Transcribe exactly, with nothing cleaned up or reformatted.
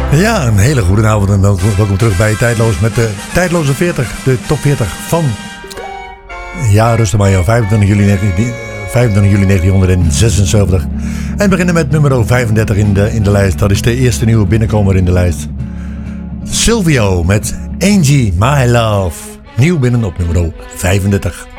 Ja, een hele goede avond en welkom, welkom terug bij Tijdloos met de Tijdloze veertig, de top veertig van, ja, rustig maar, ja, vijfentwintig juli negentienhonderdzesenzeventig. En we beginnen met nummer vijfendertig in de, in de lijst. Dat is de eerste nieuwe binnenkomer in de lijst. Silvio met Angie, My Love. Nieuw binnen op nummer vijfendertig.